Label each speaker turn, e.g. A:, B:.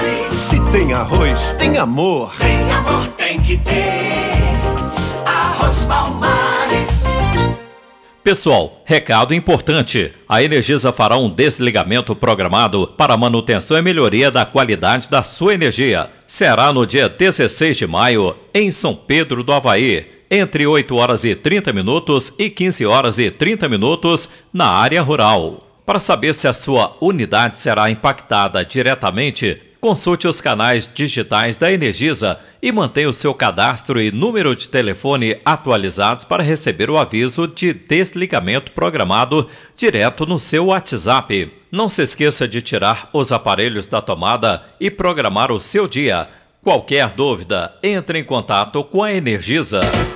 A: Se tem arroz, tem amor.
B: Tem amor, tem que ter Arroz Palmares.
C: Pessoal, recado importante. A Energisa fará um desligamento programado para manutenção e melhoria da qualidade da sua energia. Será no dia 16 de maio, em São Pedro do Avaí, entre 8 horas e 30 minutos e 15 horas e 30 minutos na área rural. Para saber se a sua unidade será impactada diretamente, consulte os canais digitais da Energisa e mantenha o seu cadastro e número de telefone atualizados para receber o aviso de desligamento programado direto no seu WhatsApp. Não se esqueça de tirar os aparelhos da tomada e programar o seu dia. Qualquer dúvida, entre em contato com a Energisa.